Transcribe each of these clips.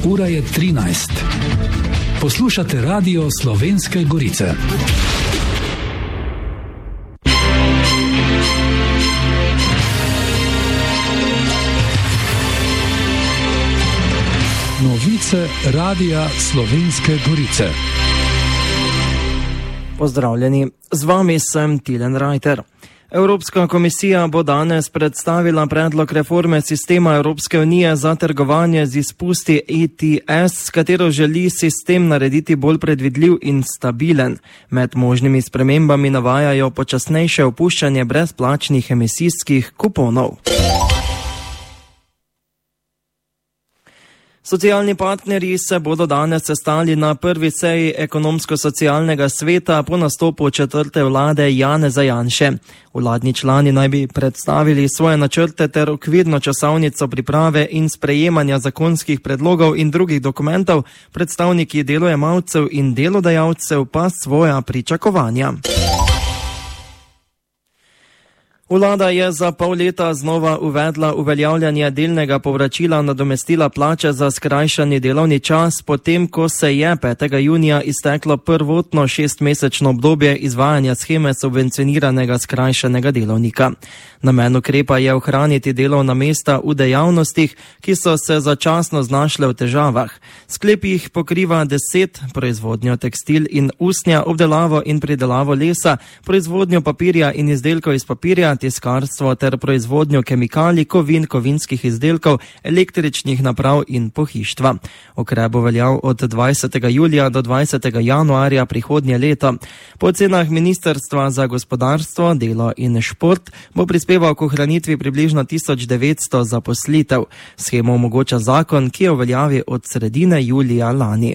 ura je 13. Poslušate Radio Slovenske Gorice. Novice Radia Slovenske Gorice. Pozdravljeni, z vami sem Tilen Rajter. Evropska komisija bo danes predstavila predlog reforme sistema Evropske unije za trgovanje z izpusti ETS, s katero želi sistem narediti bolj predvidljiv in stabilen. Med možnimi spremembami navajajo počasnejše opuščanje brezplačnih emisijskih kuponov. Socialni partnerji se bodo danes sestali na prvi seji ekonomsko-socialnega sveta po nastopu četrte vlade Janeza Janše. Vladni člani naj bi predstavili svoje načrte ter okvirno časovnico priprave in sprejemanja zakonskih predlogov in drugih dokumentov, predstavniki delojemalcev in delodajalcev pa svoja pričakovanja. Vlada je za pol leta znova uvedla uveljavljanje delnega povračila nadomestila plače za skrajšani delovni čas, potem ko se je 5. junija izteklo prvotno 6-mesečno obdobje izvajanja sheme subvencioniranega skrajšanega delovnika. Namen ukrepa je ohraniti delovna mesta v dejavnostih, ki so se začasno znašle v težavah. Sklep jih pokriva 10: proizvodnjo tekstil in usnja, obdelavo in pridelavo lesa, proizvodnjo papirja in izdelkov iz papirja, tiskarstvo ter proizvodnjo kemikalij, kovin, kovinskih izdelkov, električnih naprav in pohištva. Ukrep bo veljal od 20. julija do 20. januarja prihodnje leto. Po ocenah Ministrstva za gospodarstvo, delo in šport bo prispeval k ohranitvi približno 1900 zaposlitev. Shemo omogoča zakon, ki je v veljavi od sredine julija lani.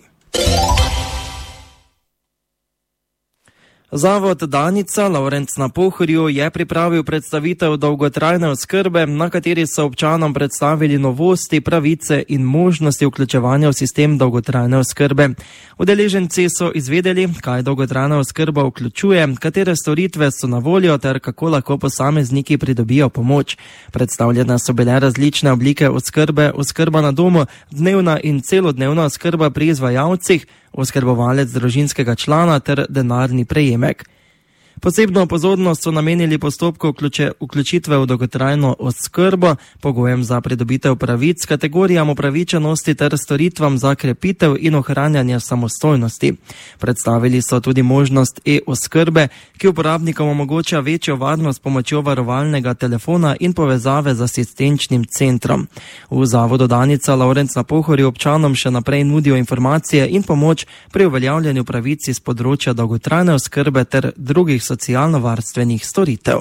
Zavod Danica Lovrenc na Pohorju je pripravil predstavitev dolgotrajne oskrbe, na kateri so občanom predstavili novosti, pravice in možnosti vključevanja v sistem dolgotrajne oskrbe. Udeleženci so izvedeli, kaj dolgotrajna oskrba vključuje, katere storitve so na voljo ter kako lahko posamezniki pridobijo pomoč. Predstavljene so bile različne oblike oskrbe, oskrba na domu, dnevna in celodnevna oskrba pri izvajalcih, oskrbovalec družinskega člana ter denarni prejemek. Posebno pozornost so namenili postopku vključitve v dolgotrajno oskrbo, pogojem za pridobitev pravic, kategorijam upravičenosti ter storitvam za krepitev in ohranjanje samostojnosti. Predstavili so tudi možnost e-oskrbe, ki uporabnikom omogoča večjo varnost s pomočjo varovalnega telefona in povezave z asistenčnim centrom. V Zavodu Danica Lovrenc na Pohorju občanom še naprej nudijo informacije in pomoč pri uveljavljanju pravic iz področja dolgotrajne oskrbe ter drugih socialno-varstvenih storitev.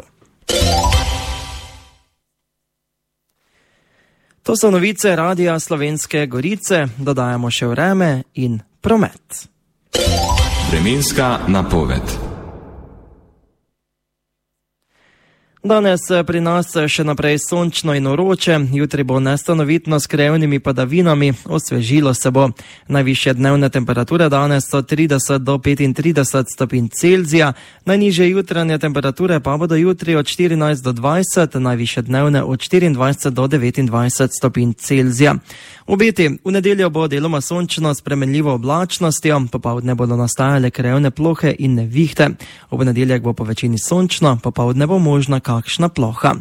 To so novice Radia Slovenske Gorice, dodajamo še vreme in promet. Vremenska napoved. Danes pri nas še naprej sončno in vroče, jutri bo nestanovitno s krajevnimi padavinami, osvežilo se bo. Najvišje dnevne temperature danes so 30 do 35 stopinj Celzija, najnižje jutranje temperature pa bodo jutri od 14 do 20, najvišje dnevne od 24 do 29 stopinj Celzija. Obeti: v nedeljo bo deloma sončno s spremenljivo oblačnostjo, popoldne bodo nastajale krajevne plohe in nevihte. Ob nedeljek bo po večini sončno, popoldne bo možna kakšna ploha.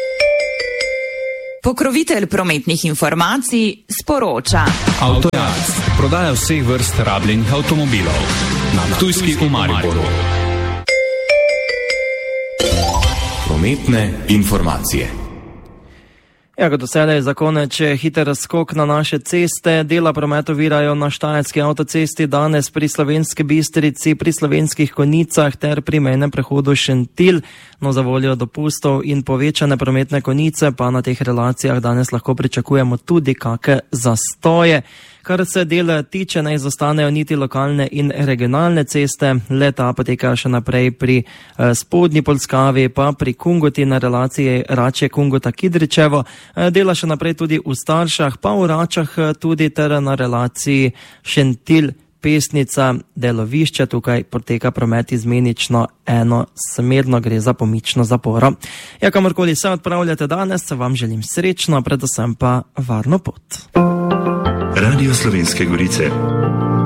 Pokrovitelj prometnih informacij sporoča. Avtojaz, prodaja vseh vrst rabljenih avtomobilov. Na Ptujski v Mariboru. Prometne informacije. Kot dosedaj za konec hiter skok na naše ceste. Dela promet ovirajo na Štajerski avtocesti danes pri Slovenski Bistrici, pri Slovenskih Konjicah ter pri mejnem prehodu Šentilj. No, za voljo dopustov in povečane prometne konice pa na teh relacijah danes lahko pričakujemo tudi kakšne zastoje. Kar se dela tiče, ne izostanejo niti lokalne in regionalne ceste, le-ta potekajo še naprej pri spodnji Polskavi, pa pri Kungoti na relaciji Rače-Kungota-Kidričevo, dela še naprej tudi v Staršah, pa v Račah tudi ter na relaciji Šentilj-Pesnica, delovišče, tukaj poteka promet izmenično enosmerno, gre za pomično zaporo. Kamorkoli se odpravljate danes, vam želim srečno, predvsem pa varno pot. Radio Slovenske Gorice.